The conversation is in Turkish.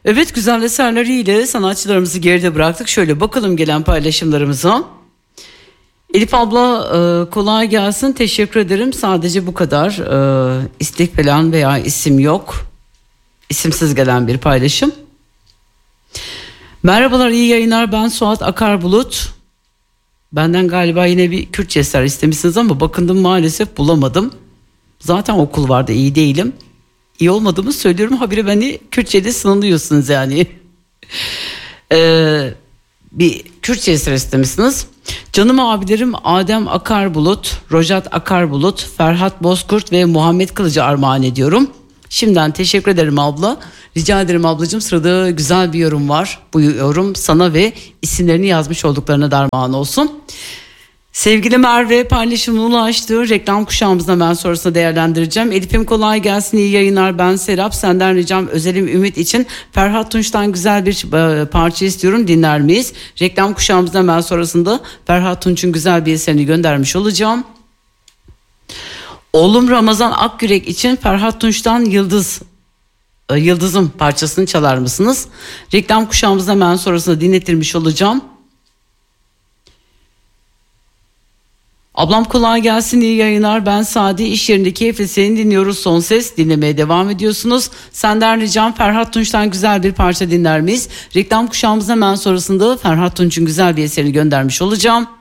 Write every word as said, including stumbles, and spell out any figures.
Evet, güzel eserleriyle sanatçılarımızı geride bıraktık. Şöyle bakalım gelen paylaşımlarımıza. Elif abla e, kolay gelsin, teşekkür ederim. Sadece bu kadar. E, istek falan veya isim yok. İsimsiz gelen bir paylaşım. Merhabalar, iyi yayınlar, ben Suat Akarbulut. Benden galiba yine bir Kürtçe eser istemişsiniz ama bakındım maalesef bulamadım. Zaten okul vardı, iyi değilim. İyi olmadığımı söylüyorum, habire beni Kürtçe'de sınırlıyorsunuz yani. Ee, bir Kürtçe eser istemişsiniz. Canım abilerim Adem Akarbulut, Rojat Akarbulut, Ferhat Bozkurt ve Muhammed Kılıcı armağan ediyorum. Şimdiden teşekkür ederim abla. Rica ederim ablacığım, sırada güzel bir yorum var. Bu yorum sana ve isimlerini yazmış olduklarına da armağan olsun. Sevgili Merve, paylaşımına ulaştı. Reklam kuşağımızda ben sonrasında değerlendireceğim. Elif'im kolay gelsin, iyi yayınlar, ben Serap. Senden ricam özelim Ümit için Ferhat Tunç'tan güzel bir parça istiyorum, dinler miyiz? Reklam kuşağımızda ben sonrasında Ferhat Tunç'un güzel bir eserini göndermiş olacağım. Oğlum Ramazan Akgürek için Ferhat Tunç'tan Yıldız Yıldız'ım parçasını çalar mısınız? Reklam kuşağımızda hemen sonrasında dinletilmiş olacağım. Ablam kolay gelsin, iyi yayınlar, ben Sadi, iş yerinde keyifle seni dinliyoruz, son ses dinlemeye devam ediyorsunuz. Senden ricam Ferhat Tunç'tan güzel bir parça dinler miyiz? Reklam kuşağımızda hemen sonrasında Ferhat Tunç'un güzel bir eserini göndermiş olacağım.